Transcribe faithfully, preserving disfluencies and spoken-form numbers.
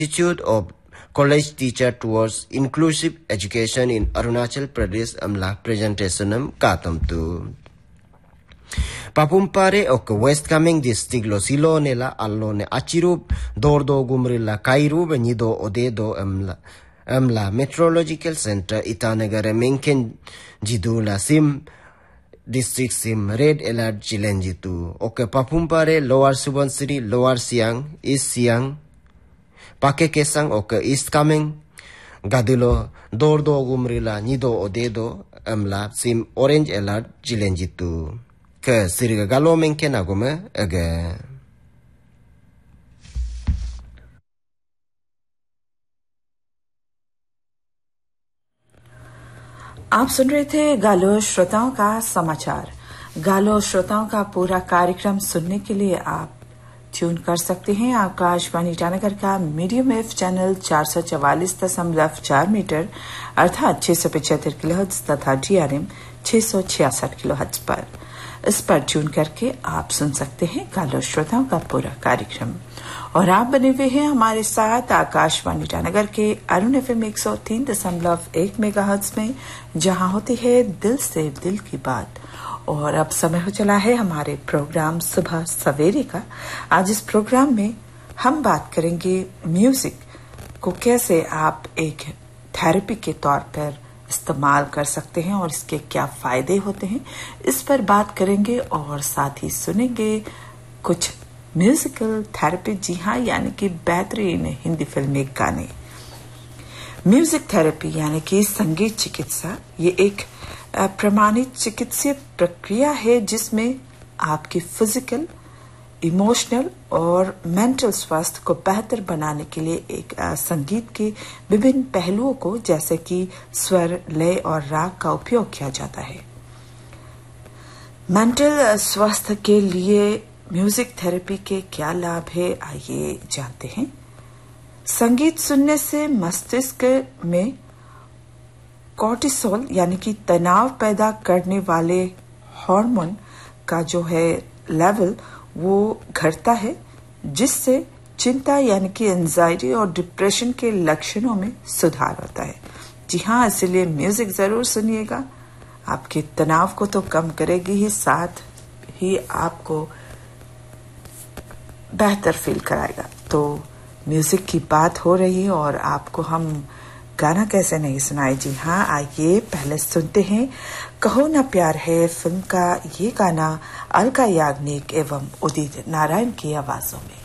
Institute of College Teacher Towards Inclusive Education in Arunachal Pradesh amla presentation am katam tu. Papumpare ok West Caming district lo silo nela allo ne achirub dordo gumrilla kairu benido odedo amla amla meteorological center Itanagar menken jidula sim district sim red alert chilenjitu. Ok Papumpare Lower Subansiri Lower Siang East Siang Pake Kesang ok East Caming Gadulo dordo gumrilla nido odedo amla sim orange alert chilenjitu. Ke siriga galo menke nagome aga. आप सुन रहे थे गालो श्रोताओं का समाचार। गालो श्रोताओं का पूरा कार्यक्रम सुनने के लिए आप ट्यून कर सकते हैं आकाशवाणी ईटानगर का मीडियम वेव चैनल चार सौ चवालीस दशमलव चार मीटर अर्थात छह सौ पचहत्तर किलोहर्ट्ज तथा डीआरएम छह सौ छियासठ किलोहर्ट्ज पर। इस पर ट्यून करके आप सुन सकते हैं गालो श्रोताओं का पूरा कार्यक्रम। और आप बने हुए हैं हमारे साथ आकाशवाणी ईटानगर के अरुण एफएम एक सौ तीन दशमलव एक मेगाहर्ट्ज में, जहां होती है दिल से दिल की बात। और अब समय हो चला है हमारे प्रोग्राम सुबह सवेरे का। आज इस प्रोग्राम में हम बात करेंगे म्यूजिक को कैसे आप एक थेरेपी के तौर पर इस्तेमाल कर सकते हैं और इसके क्या फायदे होते हैं, इस पर बात करेंगे। और साथ ही सुनेंगे कुछ म्यूजिकल थेरेपी, जी हाँ, यानी कि बेहतरीन हिंदी फिल्मी गाने। म्यूजिक थेरेपी यानी कि संगीत चिकित्सा, ये एक प्रमाणित चिकित्सीय प्रक्रिया है जिसमें आपकी फिजिकल, इमोशनल और मेंटल स्वास्थ्य को बेहतर बनाने के लिए एक आ, संगीत के विभिन्न पहलुओं को जैसे कि स्वर, लय और राग का उपयोग किया जाता है। मेंटल स्वास्थ्य के लिए म्यूजिक थेरेपी के क्या लाभ है, आइए जानते हैं। संगीत सुनने से मस्तिष्क में कोर्टिसोल यानी कि तनाव पैदा करने वाले हार्मोन का जो है लेवल वो घटता है, जिससे चिंता यानी कि एंजाइटी और डिप्रेशन के लक्षणों में सुधार होता है। जी हाँ, इसलिए म्यूजिक जरूर सुनिएगा। आपके तनाव को तो कम करेगी ही, साथ ही आपको बेहतर फील कराएगा। तो म्यूजिक की बात हो रही है और आपको हम गाना कैसे नहीं सुनाए। जी हाँ, आइए पहले सुनते हैं कहो ना प्यार है फिल्म का ये गाना अलका याग्निक एवं उदित नारायण की आवाजों में।